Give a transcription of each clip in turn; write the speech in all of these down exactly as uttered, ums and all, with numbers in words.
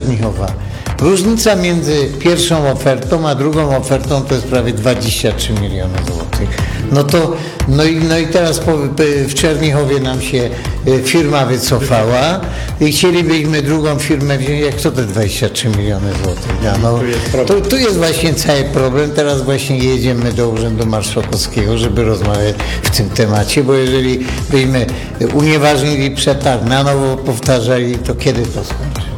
Czernichowa. Różnica między pierwszą ofertą a drugą ofertą to jest prawie dwadzieścia trzy miliony złotych. No to, no i, no i teraz po, w Czernichowie nam się firma wycofała i chcielibyśmy drugą firmę wziąć. Jak to te dwadzieścia trzy miliony złotych da? No, to, tu jest właśnie cały problem. Teraz właśnie jedziemy do Urzędu Marszałkowskiego, żeby rozmawiać w tym temacie, bo jeżeli byśmy unieważnili przetarg, na nowo powtarzali, to kiedy to skończy?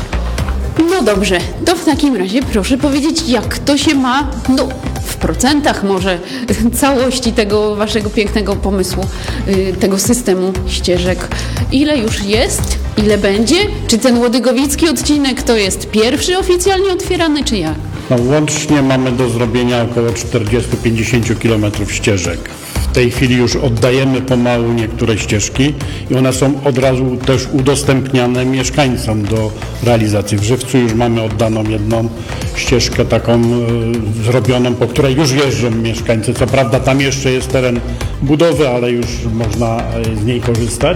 No dobrze, to w takim razie proszę powiedzieć, jak to się ma, no w procentach może, całości tego waszego pięknego pomysłu, tego systemu ścieżek. Ile już jest? Ile będzie? Czy ten łodygowicki odcinek to jest pierwszy oficjalnie otwierany, czy jak? No, łącznie mamy do zrobienia około czterdzieści do pięćdziesięciu kilometrów ścieżek. W tej chwili już oddajemy pomału niektóre ścieżki i one są od razu też udostępniane mieszkańcom do realizacji. W Żywcu już mamy oddaną jedną ścieżkę taką y, zrobioną, po której już jeżdżą mieszkańcy. Co prawda tam jeszcze jest teren budowy, ale już można z niej korzystać.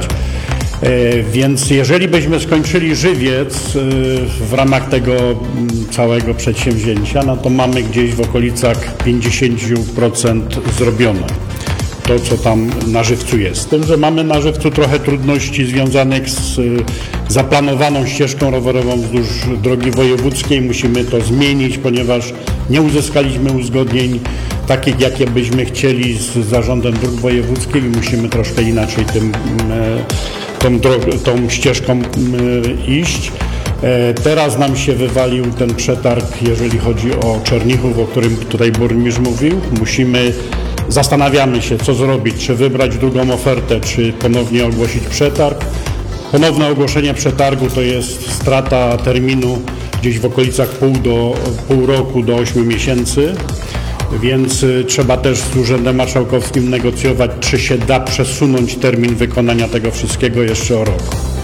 Więc jeżeli byśmy skończyli Żywiec w ramach tego całego przedsięwzięcia, no to mamy gdzieś w okolicach pięćdziesiąt procent zrobione. To, co tam na Żywcu jest. Z tym, że mamy na Żywcu trochę trudności związanych z zaplanowaną ścieżką rowerową wzdłuż drogi wojewódzkiej. Musimy to zmienić, ponieważ nie uzyskaliśmy uzgodnień takich, jakie byśmy chcieli z Zarządem Dróg Wojewódzkich i musimy troszkę inaczej tym Tą, drogą, tą ścieżką y, iść. E, teraz nam się wywalił ten przetarg, jeżeli chodzi o Czernichów, o którym tutaj burmistrz mówił. Musimy, zastanawiamy się, co zrobić, czy wybrać drugą ofertę, czy ponownie ogłosić przetarg. Ponowne ogłoszenie przetargu to jest strata terminu gdzieś w okolicach pół, do, pół roku do ośmiu miesięcy. Więc trzeba też z Urzędem Marszałkowskim negocjować, czy się da przesunąć termin wykonania tego wszystkiego jeszcze o rok.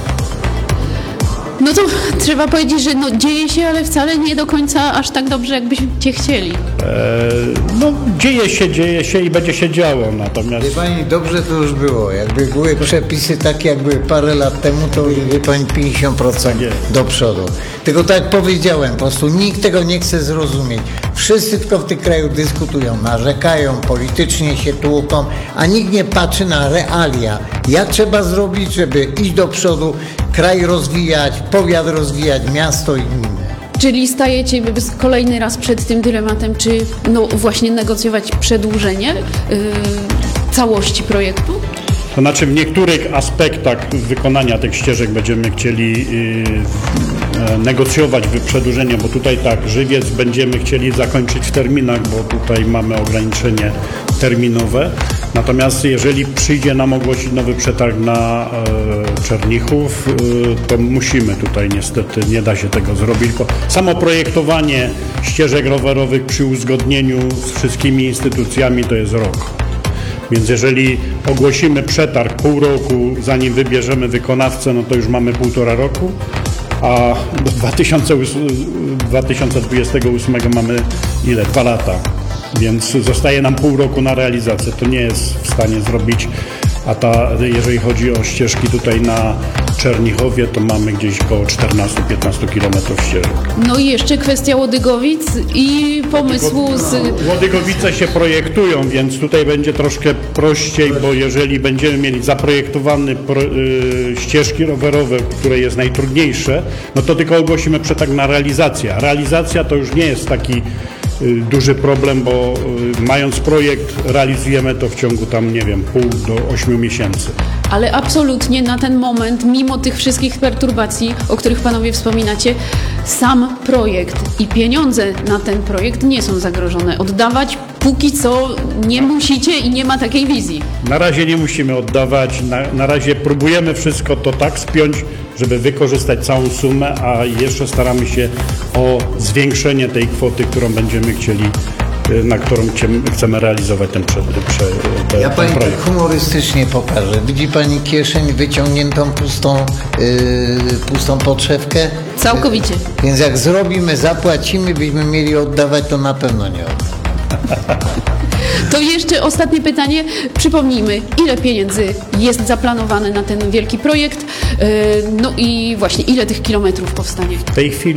No to trzeba powiedzieć, że no dzieje się, ale wcale nie do końca aż tak dobrze, jakbyście chcieli. Eee, no dzieje się, dzieje się i będzie się działo, natomiast... Wie pani, dobrze to już było. Jakby były przepisy takie, jak były parę lat temu, to wie pani pięćdziesiąt procent do przodu. Tylko tak jak powiedziałem, po prostu nikt tego nie chce zrozumieć. Wszyscy tylko w tym kraju dyskutują, narzekają, politycznie się tłuką, a nikt nie patrzy na realia. Jak trzeba zrobić, żeby iść do przodu, kraj rozwijać, powiat rozwijać, miasto i gminę. Czyli stajecie kolejny raz przed tym dylematem, czy no właśnie negocjować przedłużenie yy, całości projektu? To znaczy w niektórych aspektach wykonania tych ścieżek będziemy chcieli yy, negocjować przedłużenie, bo tutaj tak, Żywiec będziemy chcieli zakończyć w terminach, bo tutaj mamy ograniczenie terminowe. Natomiast jeżeli przyjdzie nam ogłosić nowy przetarg na e, Czernichów, e, to musimy tutaj niestety, nie da się tego zrobić, bo samo projektowanie ścieżek rowerowych przy uzgodnieniu z wszystkimi instytucjami to jest rok. Więc jeżeli ogłosimy przetarg pół roku, zanim wybierzemy wykonawcę, no to już mamy półtora roku, a do dwa tysiące dwudziestego ósmego mamy ile? Dwa lata. Więc zostaje nam pół roku na realizację. To nie jest w stanie zrobić, a ta, jeżeli chodzi o ścieżki tutaj na Czernichowie, to mamy gdzieś około czternaście do piętnastu kilometrów ścieżek. No i jeszcze kwestia Łodygowic i pomysłu z... Łodygowice się projektują, więc tutaj będzie troszkę prościej, bo jeżeli będziemy mieli zaprojektowane pro, y, ścieżki rowerowe, które jest najtrudniejsze, no to tylko ogłosimy przetarg na realizację. Realizacja to już nie jest taki duży problem, bo mając projekt realizujemy to w ciągu tam, nie wiem, pół do ośmiu miesięcy. Ale absolutnie na ten moment, mimo tych wszystkich perturbacji, o których panowie wspominacie, sam projekt i pieniądze na ten projekt nie są zagrożone. Oddawać póki co nie musicie i nie ma takiej wizji. Na razie nie musimy oddawać, na, na razie próbujemy wszystko to tak spiąć, żeby wykorzystać całą sumę, a jeszcze staramy się o zwiększenie tej kwoty, którą będziemy chcieli, na którą chcemy realizować ten, prze, prze, te, ja ten pani projekt. tak humorystycznie pokażę. Widzi pani kieszeń wyciągniętą pustą, yy, pustą podszewkę? Całkowicie. Więc jak zrobimy, zapłacimy, byśmy mieli oddawać, to na pewno nie oddamy. To jeszcze ostatnie pytanie. Przypomnijmy, ile pieniędzy jest zaplanowane na ten wielki projekt, no i właśnie ile tych kilometrów powstanie? W tej chwili